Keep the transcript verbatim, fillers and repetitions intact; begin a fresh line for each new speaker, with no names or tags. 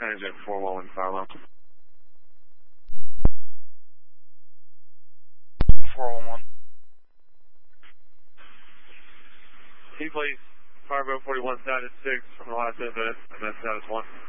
Engine four one one Carlo.
four one one.
He plays Cargo forty-one status six from the last incident, and then status one.